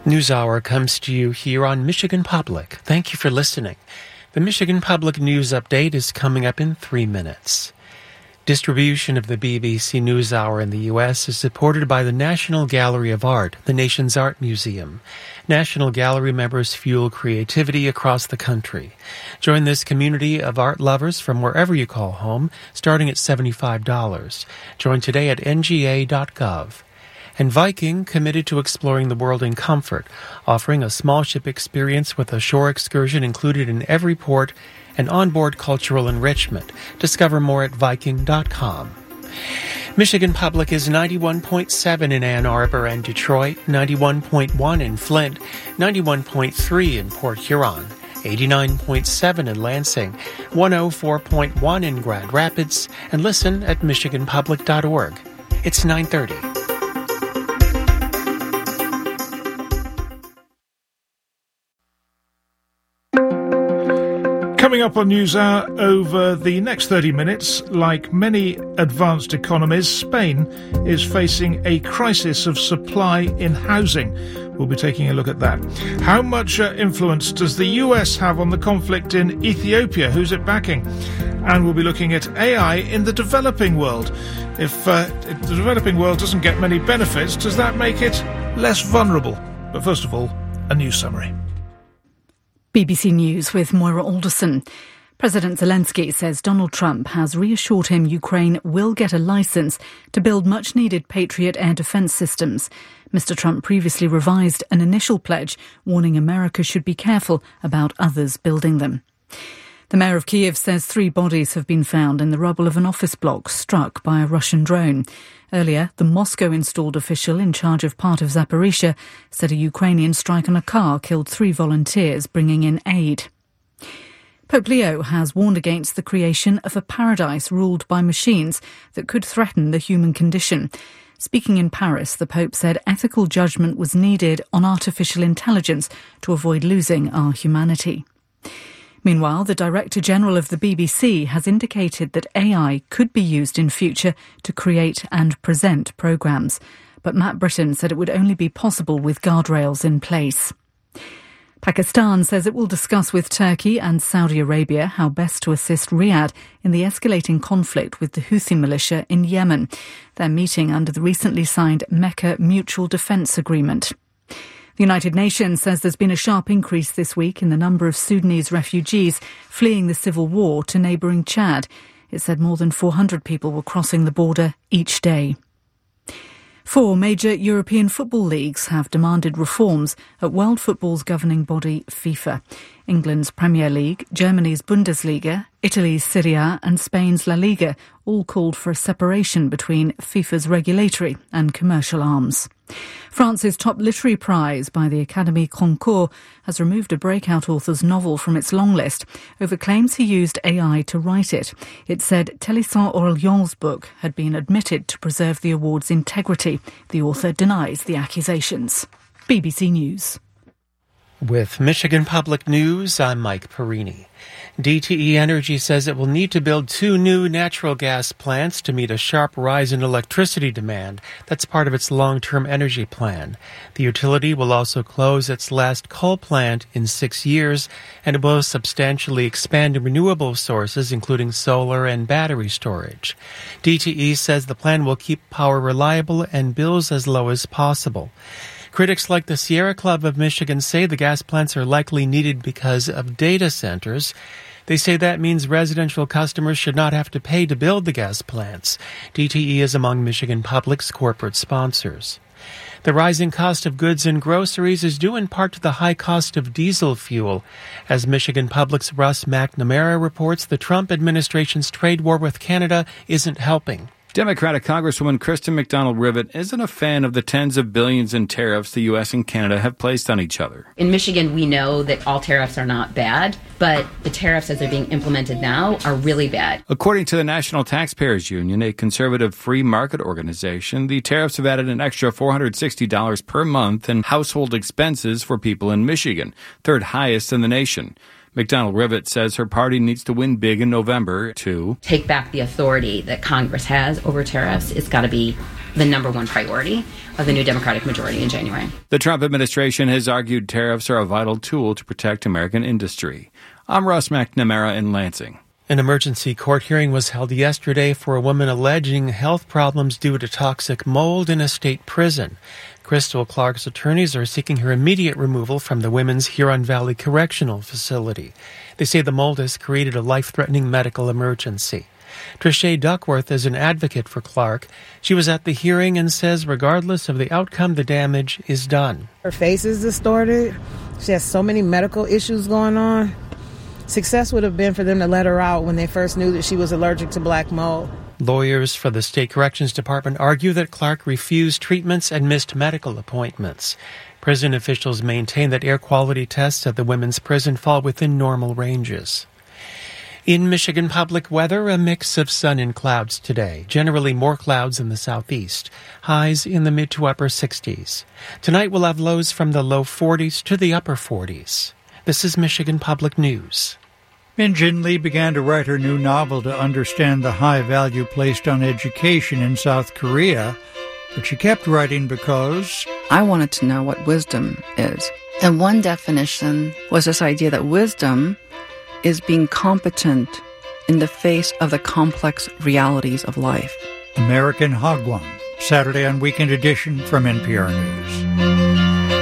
NewsHour comes to you here on Michigan Public. Thank you for listening. The Michigan Public News Update is coming up in 3 minutes. Distribution of the BBC NewsHour in the U.S. is supported by the National Gallery of Art, the nation's art museum. National Gallery members fuel creativity across the country. Join this community of art lovers from wherever you call home, starting at $75. Join today at nga.gov. And Viking committed to exploring the world in comfort, offering a small ship experience with a shore excursion included in every port and onboard cultural enrichment. Discover more at Viking.com. Michigan Public is 91.7 in Ann Arbor and Detroit, 91.1 in Flint, 91.3 in Port Huron, 89.7 in Lansing, 104.1 in Grand Rapids, and listen at michiganpublic.org. It's 9:30. Coming up on NewsHour over the next 30 minutes, like many advanced economies, Spain is facing a crisis of supply in housing. We'll be taking a look at that. How much influence does the US have on the conflict in Ethiopia? Who's it backing? And we'll be looking at AI in the developing world. If the developing world doesn't get many benefits, does that make it less vulnerable? But first of all, a news summary. BBC News with Moira Alderson. President Zelensky says Donald Trump has reassured him Ukraine will get a licence to build much-needed Patriot air defence systems. Mr. Trump previously revised an initial pledge, warning America should be careful about others building them. The mayor of Kyiv says 3 bodies have been found in the rubble of an office block struck by a Russian drone. Earlier, the Moscow-installed official in charge of part of Zaporizhzhia said a Ukrainian strike on a car killed 3 volunteers bringing in aid. Pope Leo has warned against the creation of a paradise ruled by machines that could threaten the human condition. Speaking in Paris, the Pope said ethical judgment was needed on artificial intelligence to avoid losing our humanity. Meanwhile, the Director General of the BBC has indicated that AI could be used in future to create and present programmes. But Matt Britton said it would only be possible with guardrails in place. Pakistan says it will discuss with Turkey and Saudi Arabia how best to assist Riyadh in the escalating conflict with the Houthi militia in Yemen. They're meeting under the recently signed Mecca Mutual Defence Agreement. The United Nations says there's been a sharp increase this week in the number of Sudanese refugees fleeing the civil war to neighbouring Chad. It said more than 400 people were crossing the border each day. 4 major European football leagues have demanded reforms at world football's governing body, FIFA. England's Premier League, Germany's Bundesliga, Italy's Serie A and Spain's La Liga all called for a separation between FIFA's regulatory and commercial arms. France's top literary prize by the Académie Goncourt has removed a breakout author's novel from its long list over claims he used AI to write it. It said Télésphore Orléans' book had been admitted to preserve the award's integrity. The author denies the accusations. BBC News. With Michigan Public News, I'm Mike Perini. DTE Energy says it will need to build 2 new natural gas plants to meet a sharp rise in electricity demand. That's part of its long-term energy plan. The utility will also close its last coal plant in 6 years, and it will substantially expand renewable sources, including solar and battery storage. DTE says the plan will keep power reliable and bills as low as possible. Critics like the Sierra Club of Michigan say the gas plants are likely needed because of data centers. They say that means residential customers should not have to pay to build the gas plants. DTE is among Michigan Public's corporate sponsors. The rising cost of goods and groceries is due in part to the high cost of diesel fuel. As Michigan Public's Russ McNamara reports, the Trump administration's trade war with Canada isn't helping. Democratic Congresswoman Kristen McDonald-Rivet isn't a fan of the tens of billions in tariffs the U.S. and Canada have placed on each other. In Michigan, we know that all tariffs are not bad, but the tariffs as they're being implemented now are really bad. According to the National Taxpayers Union, a conservative free market organization, the tariffs have added an extra $460 per month in household expenses for people in Michigan, third highest in the nation. McDonald-Rivet says her party needs to win big in November to take back the authority that Congress has over tariffs. It's got to be the number one priority of the new Democratic majority in January. The Trump administration has argued tariffs are a vital tool to protect American industry. I'm Russ McNamara in Lansing. An emergency court hearing was held yesterday for a woman alleging health problems due to toxic mold in a state prison. Crystal Clark's attorneys are seeking her immediate removal from the Women's Huron Valley Correctional Facility. They say the mold has created a life-threatening medical emergency. Trisha Duckworth is an advocate for Clark. She was at the hearing and says regardless of the outcome, the damage is done. Her face is distorted. She has so many medical issues going on. Success would have been for them to let her out when they first knew that she was allergic to black mold. Lawyers for the State Corrections Department argue that Clark refused treatments and missed medical appointments. Prison officials maintain that air quality tests at the women's prison fall within normal ranges. In Michigan public weather, a mix of sun and clouds today. Generally more clouds in the southeast. Highs in the mid to upper 60s. Tonight we'll have lows from the low 40s to the upper 40s. This is Michigan Public News. Min Jin Lee began to write her new novel to understand the high value placed on education in South Korea, but she kept writing because I wanted to know what wisdom is. And one definition was this idea that wisdom is being competent in the face of the complex realities of life. American Hagwon, Saturday on Weekend Edition from NPR News.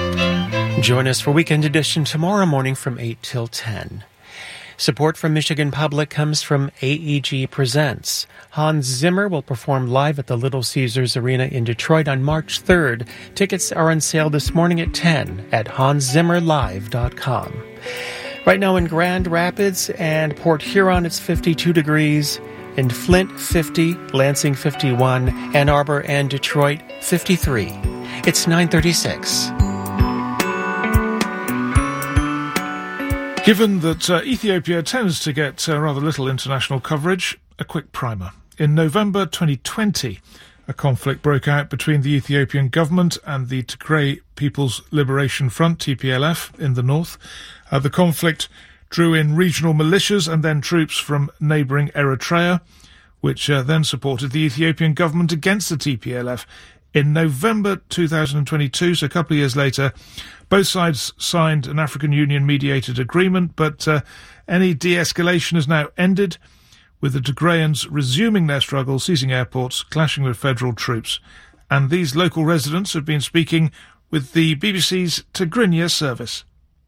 Join us for Weekend Edition tomorrow morning from 8 till 10. Support from Michigan Public comes from AEG Presents. Hans Zimmer will perform live at the Little Caesars Arena in Detroit on March 3rd. Tickets are on sale this morning at 10 at hanszimmerlive.com. Right now in Grand Rapids and Port Huron, it's 52 degrees. In Flint, 50. Lansing, 51. Ann Arbor and Detroit, 53. It's 9:36. Given that Ethiopia tends to get rather little international coverage, a quick primer. In November 2020, a conflict broke out between the Ethiopian government and the Tigray People's Liberation Front, TPLF, in the north. The conflict drew in regional militias and then troops from neighbouring Eritrea, which then supported the Ethiopian government against the TPLF. In November 2022, so a couple of years later, both sides signed an African Union-mediated agreement, but any de-escalation has now ended, with the Tigrayans resuming their struggle, seizing airports, clashing with federal troops. And these local residents have been speaking with the BBC's Tigrinya service.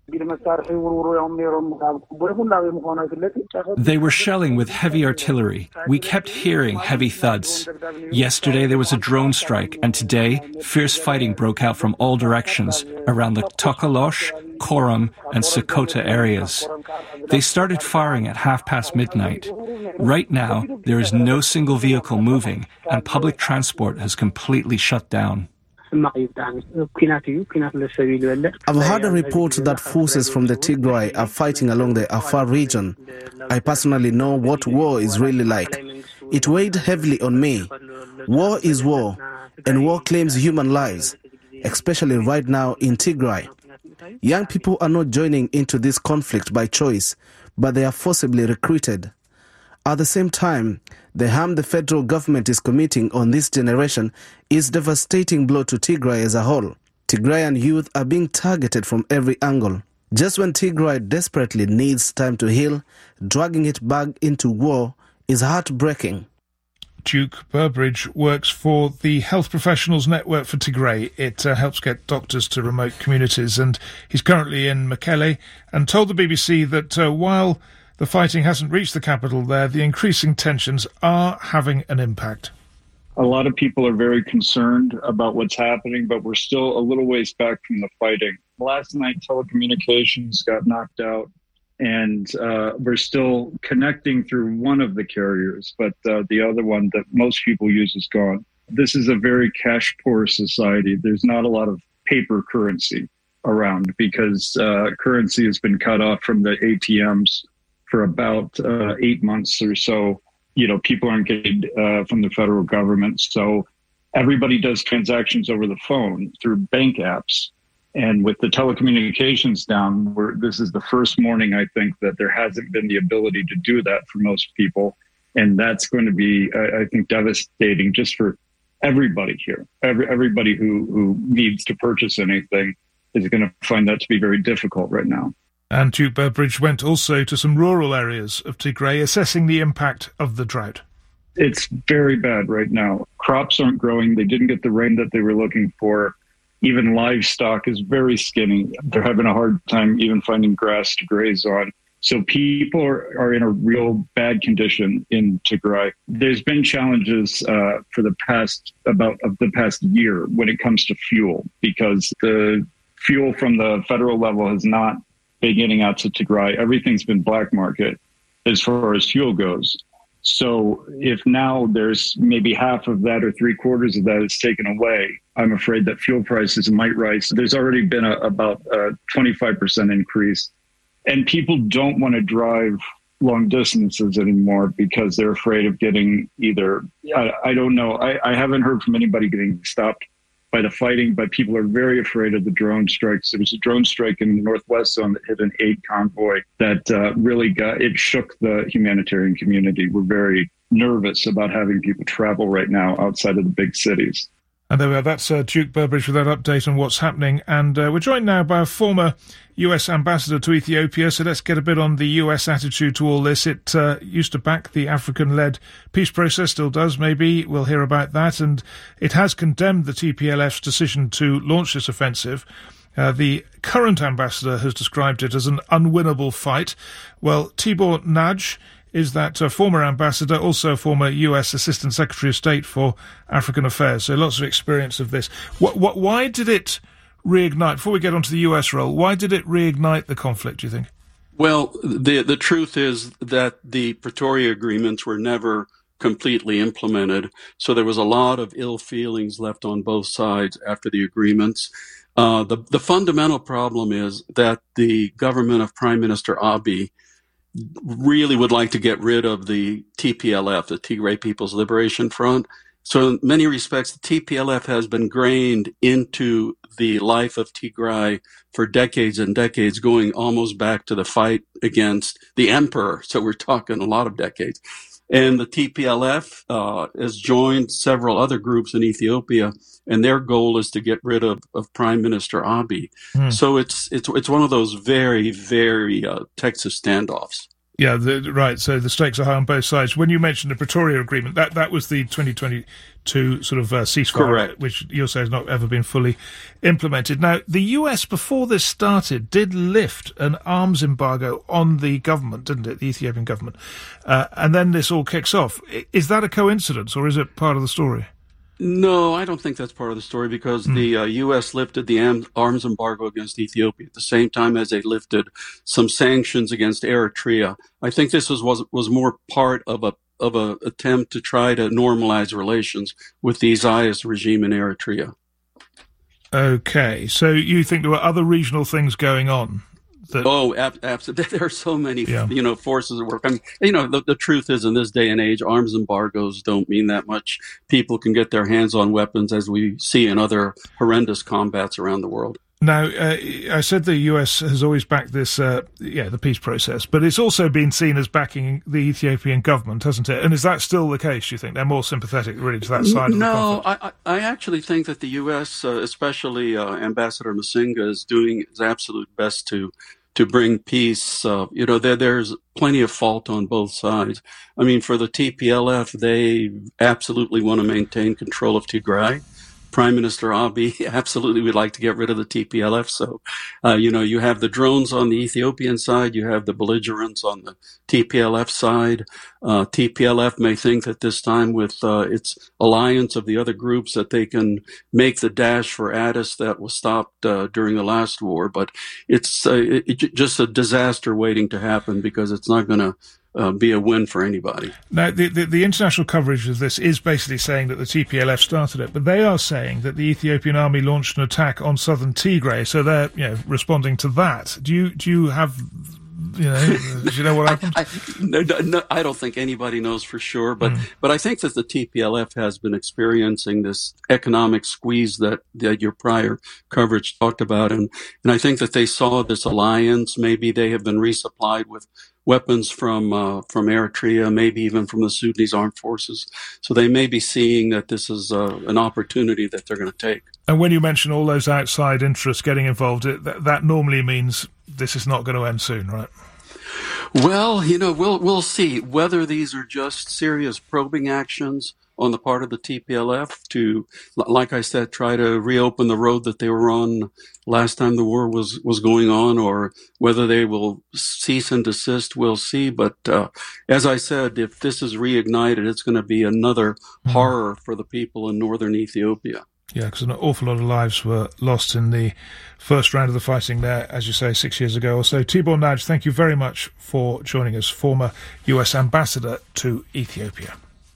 They were shelling with heavy artillery. We kept hearing heavy thuds. Yesterday there was a drone strike, and today fierce fighting broke out from all directions around the Tokolosh, Koram, and Sokoto areas. They started firing at midnight. Right now, there is no single vehicle moving, and public transport has completely shut down. I've heard a report that forces from the Tigray are fighting along the Afar region. I personally know what war is really like. It weighed heavily on me. War is war, and war claims human lives, especially right now in Tigray. Young people are not joining into this conflict by choice, but they are forcibly recruited. At the same time, the harm the federal government is committing on this generation is a devastating blow to Tigray as a whole. Tigrayan youth are being targeted from every angle. Just when Tigray desperately needs time to heal, dragging it back into war is heartbreaking. Duke Burbridge works for the Health Professionals Network for Tigray. It helps get doctors to remote communities, and he's currently in Mekelle and told the BBC that while the fighting hasn't reached the capital there, the increasing tensions are having an impact. A lot of people are very concerned about what's happening, but we're still a little ways back from the fighting. Last night, telecommunications got knocked out, and we're still connecting through one of the carriers, but the other one that most people use is gone. This is a very cash-poor society. There's not a lot of paper currency around because currency has been cut off from the ATMs for about 8 months or so. You know, people aren't getting from the federal government. So everybody does transactions over the phone through bank apps. And with the telecommunications down, this is the first morning, I think, that there hasn't been the ability to do that for most people. And that's going to be, I think, devastating just for everybody here, everybody who needs to purchase anything is going to find that to be very difficult right now. And Duke Burbridge went also to some rural areas of Tigray, assessing the impact of the drought. It's very bad right now. Crops aren't growing. They didn't get the rain that they were looking for. Even livestock is very skinny. They're having a hard time even finding grass to graze on. So people are in a real bad condition in Tigray. There's been challenges for the past year when it comes to fuel, because the fuel from the federal level has not been getting out to Tigray. Everything's been black market as far as fuel goes. So if now there's maybe half of that or 3/4 of that is taken away, I'm afraid that fuel prices might rise. There's already been about a 25% increase. And people don't want to drive long distances anymore because they're afraid of getting either, I don't know. I haven't heard from anybody getting stopped by the fighting, but people are very afraid of the drone strikes. There was a drone strike in the Northwest Zone that hit an aid convoy that really shook the humanitarian community. We're very nervous about having people travel right now outside of the big cities. And there we are. That's Duke Burbridge with that update on what's happening. And we're joined now by a former US ambassador to Ethiopia. So let's get a bit on the US attitude to all this. It used to back the African-led peace process, still does maybe. We'll hear about that. And it has condemned the TPLF's decision to launch this offensive. The current ambassador has described it as an unwinnable fight. Well, Tibor Nagy is that former ambassador, also a former US Assistant Secretary of State for African Affairs. So lots of experience of this. Why did it reignite, before we get onto the US role, why did it reignite the conflict, do you think? Well, the truth is that the Pretoria agreements were never completely implemented. So there was a lot of ill feelings left on both sides after the agreements. The fundamental problem is that the government of Prime Minister Abiy really would like to get rid of the TPLF, the Tigray People's Liberation Front. So in many respects, the TPLF has been grained into the life of Tigray for decades and decades, going almost back to the fight against the emperor. So we're talking a lot of decades. And the TPLF has joined several other groups in Ethiopia, and their goal is to get rid of Prime Minister Abiy. So it's one of those very, very Texas standoffs. Yeah, right. So the stakes are high on both sides. When you mentioned the Pretoria Agreement, that was the 2022 sort of ceasefire, correct, which you'll say has not ever been fully implemented. Now, the US, before this started, did lift an arms embargo on the government, didn't it, the Ethiopian government? And then this all kicks off. Is that a coincidence, or is it part of the story? No, I don't think that's part of the story, because the U.S. lifted the arms embargo against Ethiopia at the same time as they lifted some sanctions against Eritrea. I think this was more part of a attempt to try to normalize relations with the Isaias regime in Eritrea. Okay, so you think there were other regional things going on? Absolutely. There are so many, forces at work. I mean, the truth is, in this day and age, arms embargoes don't mean that much. People can get their hands on weapons, as we see in other horrendous combats around the world. Now, I said the US has always backed this, the peace process, but it's also been seen as backing the Ethiopian government, hasn't it? And is that still the case, do you think? They're more sympathetic, really, to that side of the conflict? No, I actually think that the US, especially Ambassador Masinga, is doing his absolute best to bring peace. There's plenty of fault on both sides. I mean, for the TPLF, they absolutely want to maintain control of Tigray. Prime Minister Abiy absolutely would like to get rid of the TPLF. So, you have the drones on the Ethiopian side, you have the belligerents on the TPLF side. TPLF may think that this time with its alliance of the other groups that they can make the dash for Addis that was stopped during the last war, but it's just a disaster waiting to happen, because it's not going to be a win for anybody. Now, the international coverage of this is basically saying that the TPLF started it, but they are saying that the Ethiopian army launched an attack on southern Tigray, so they're responding to that. Do you have... do you know what happened? No, I don't think anybody knows for sure, but I think that the TPLF has been experiencing this economic squeeze that your prior coverage talked about, and I think that they saw this alliance. Maybe they have been resupplied weapons from Eritrea, maybe even from the Sudanese armed forces. So they may be seeing that this is an opportunity that they're going to take. And when you mention all those outside interests getting involved, that normally means this is not going to end soon, right? Well, we'll see whether these are just serious probing actions on the part of the TPLF to, like I said, try to reopen the road that they were on last time the war was going on, or whether they will cease and desist, we'll see. But as I said, if this is reignited, it's going to be another horror for the people in northern Ethiopia. Yeah, because an awful lot of lives were lost in the first round of the fighting there, as you say, 6 years ago or so. Tibor Nagy, thank you very much for joining us, former US ambassador to Ethiopia.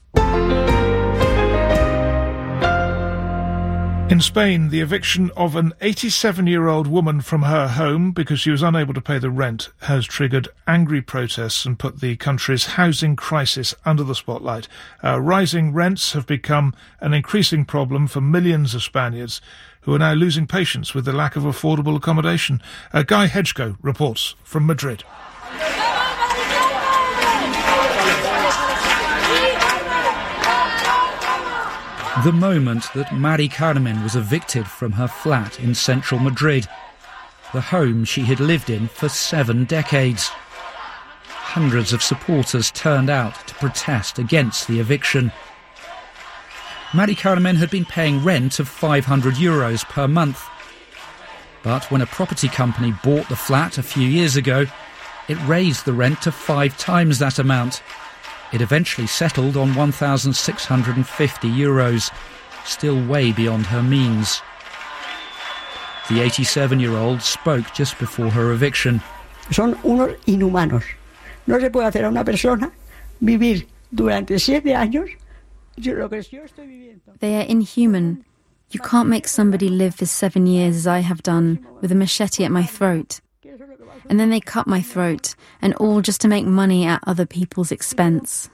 In Spain, the eviction of an 87-year-old woman from her home because she was unable to pay the rent has triggered angry protests and put the country's housing crisis under the spotlight. Rising rents have become an increasing problem for millions of Spaniards who are now losing patience with the lack of affordable accommodation. Guy Hedgko reports from Madrid. The moment that Mari Carmen was evicted from her flat in central Madrid, the home she had lived in for 7 decades. Hundreds of supporters turned out to protest against the eviction. Mari Carmen had been paying rent of €500 per month. But when a property company bought the flat a few years ago, it raised the rent to 5 times that amount. It eventually settled on €1,650, still way beyond her means. The 87-year-old spoke just before her eviction. Son unos inhumanos. No se puede hacer a una persona vivir durante 7 años. They are inhuman. You can't make somebody live for 7 years as I have done, with a machete at my throat. And then they cut my throat, and all just to make money at other people's expense.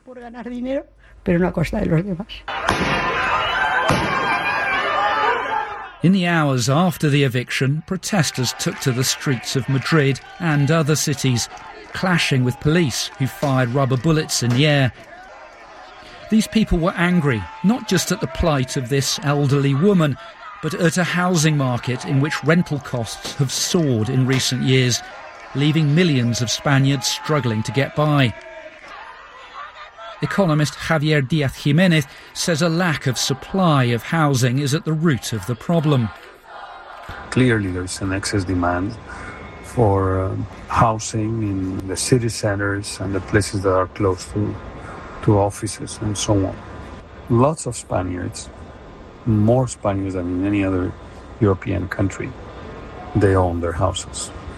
In the hours after the eviction, protesters took to the streets of Madrid and other cities, clashing with police who fired rubber bullets in the air. These people were angry, not just at the plight of this elderly woman, but at a housing market in which rental costs have soared in recent years, leaving millions of Spaniards struggling to get by. Economist Javier Díaz-Jiménez says a lack of supply of housing is at the root of the problem. Clearly there's an excess demand for housing in the city centers and the places that are close to offices and so on. Lots of Spaniards, more Spaniards than in any other European country, they own their houses.